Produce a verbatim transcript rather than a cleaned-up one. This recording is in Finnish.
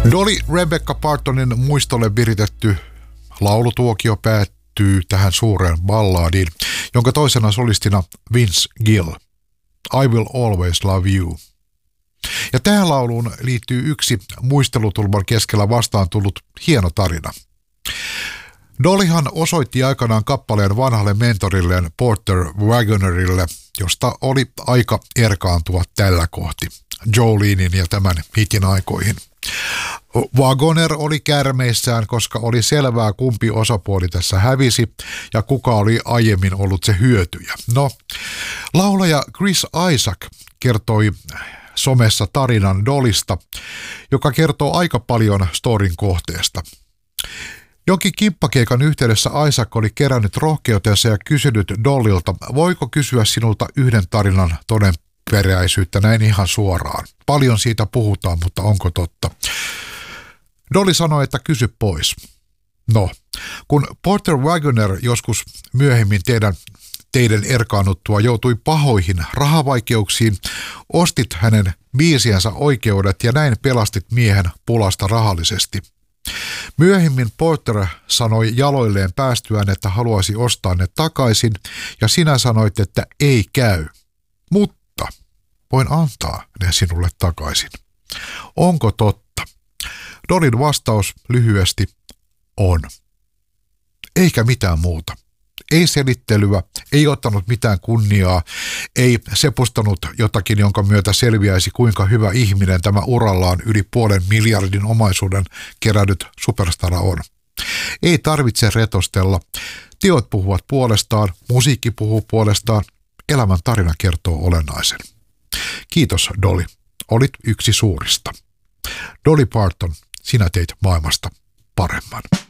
Dolly Rebecca Partonin muistolle viritetty laulutuokio päättyy tähän suureen ballaadiin, jonka toisena solistina Vince Gill. I Will Always Love You. Ja tähän lauluun liittyy yksi muistelutulman keskellä vastaan tullut hieno tarina. Dollyhan osoitti aikanaan kappaleen vanhalle mentorilleen Porter Wagonerille, josta oli aika erkaantua tällä kohti Jolenein ja tämän hitin aikoihin. Wagoner oli kärmeissään, koska oli selvää, kumpi osapuoli tässä hävisi ja kuka oli aiemmin ollut se hyötyjä. No, laulaja Chris Isaak kertoi somessa tarinan Dollysta, joka kertoo aika paljon storin kohteesta. Jonkin kimppakeikan yhteydessä Isaak oli kerännyt rohkeutensa ja kysynyt Dollylta, voiko kysyä sinulta yhden tarinan todenperäisyyttä näin ihan suoraan. Paljon siitä puhutaan, mutta onko totta? Dolly sanoi, että kysy pois. No, kun Porter Wagoner joskus myöhemmin teidän, teidän erkaannuttua joutui pahoihin rahavaikeuksiin, ostit hänen biisiensä oikeudet ja näin pelastit miehen pulasta rahallisesti. Myöhemmin Porter sanoi jaloilleen päästyään, että haluaisi ostaa ne takaisin ja sinä sanoit, että ei käy, mutta voin antaa ne sinulle takaisin. Onko totta? Dollyn vastaus lyhyesti on. Eikä mitään muuta. Ei selittelyä, ei ottanut mitään kunniaa, ei sepustanut jotakin, jonka myötä selviäisi kuinka hyvä ihminen tämä urallaan yli puolen miljardin omaisuuden kerännyt superstara on. Ei tarvitse retostella. Teot puhuvat puolestaan, musiikki puhuu puolestaan, elämän tarina kertoo olennaisen. Kiitos Dolly, olit yksi suurista. Dolly Parton, sinä teit maailmasta paremman.